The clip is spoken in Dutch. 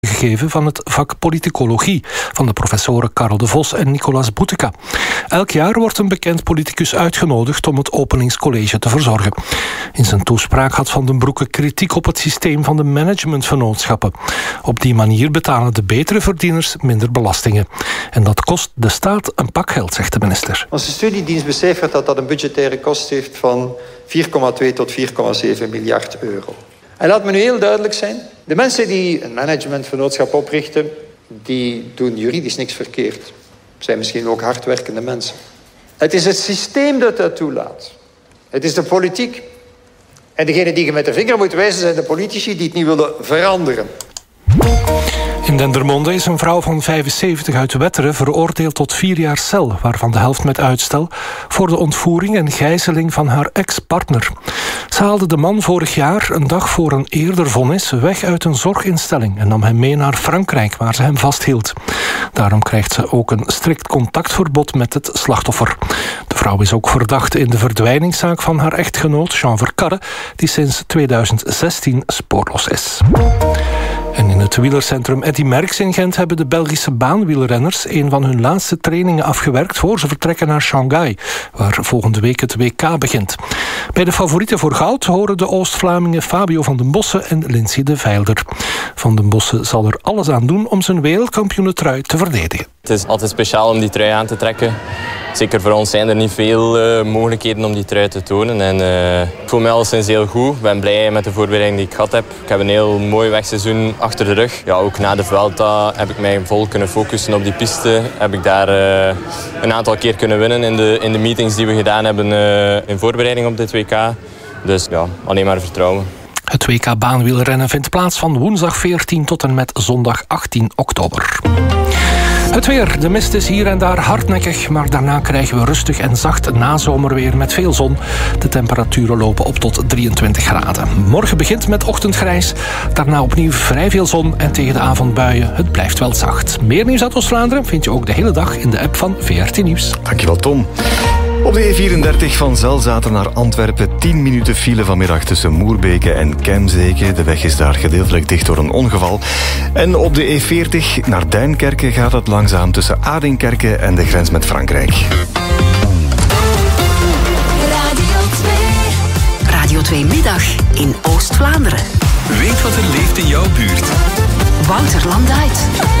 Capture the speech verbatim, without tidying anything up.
gegeven van het vak politicologie van de professoren Karel de Vos en Nicolas Bouteka. Elk jaar wordt een bekend politicus uitgenodigd om het openingscollege te verzorgen. In zijn toespraak had Van den Broeke kritiek op het systeem van de managementvennootschappen. Op die manier betalen de betere verdieners minder belastingen. En dat kost de staat een pak geld, zegt de minister. Onze studiedienst becijfert dat dat een budgettaire kost heeft van vier komma twee tot vier komma zeven miljard euro. En laat me nu heel duidelijk zijn. De mensen die een managementvennootschap oprichten, die doen juridisch niks verkeerd. Het zijn misschien ook hardwerkende mensen. Het is het systeem dat dat toelaat. Het is de politiek. En degene die je met de vinger moet wijzen zijn de politici die het niet willen veranderen. In Dendermonde is een vrouw van vijfenzeventig uit Wetteren veroordeeld tot vier jaar cel, waarvan de helft met uitstel, voor de ontvoering en gijzeling van haar ex-partner. Ze haalde de man vorig jaar, een dag voor een eerder vonnis, weg uit een zorginstelling en nam hem mee naar Frankrijk, waar ze hem vasthield. Daarom krijgt ze ook een strikt contactverbod met het slachtoffer. De vrouw is ook verdachte in de verdwijningszaak van haar echtgenoot Jean Verkarre, die sinds tweeduizend zestien spoorloos is. En in het wielercentrum Eddy Merckx in Gent hebben de Belgische baanwielrenners een van hun laatste trainingen afgewerkt voor ze vertrekken naar Shanghai, waar volgende week het W K begint. Bij de favorieten voor goud horen de Oost-Vlamingen Fabio van den Bossche en Lindsay de Veilder. Van den Bossche zal er alles aan doen om zijn wereldkampioenentrui te verdedigen. Het is altijd speciaal om die trui aan te trekken. Zeker voor ons zijn er niet veel uh, mogelijkheden om die trui te tonen. En, uh, ik voel me alleszins heel goed. Ik ben blij met de voorbereiding die ik gehad heb. Ik heb een heel mooi wegseizoen achter de rug. Ja, ook na de Vuelta heb ik mij vol kunnen focussen op die piste. Heb ik daar uh, een aantal keer kunnen winnen in de, in de meetings die we gedaan hebben uh, in voorbereiding op dit W K. Dus ja, alleen maar vertrouwen. Het W K baanwielrennen vindt plaats van woensdag veertien tot en met zondag achttien oktober. Het weer. De mist is hier en daar hardnekkig, maar daarna krijgen we rustig en zacht nazomerweer met veel zon. De temperaturen lopen op tot drieëntwintig graden. Morgen begint met ochtendgrijs, daarna opnieuw vrij veel zon en tegen de avond buien. Het blijft wel zacht. Meer nieuws uit Oost-Vlaanderen vind je ook de hele dag in de app van V R T Nieuws. Dankjewel, Tom. Op de E vierendertig van Zelzaten naar Antwerpen, tien minuten file vanmiddag tussen Moerbeke en Kemzeke. De weg is daar gedeeltelijk dicht door een ongeval. En op de E veertig naar Duinkerke gaat het langzaam tussen Adinkerke en de grens met Frankrijk. Radio twee. Radio twee Middag in Oost-Vlaanderen. Weet wat er leeft in jouw buurt. Wouter Landuit.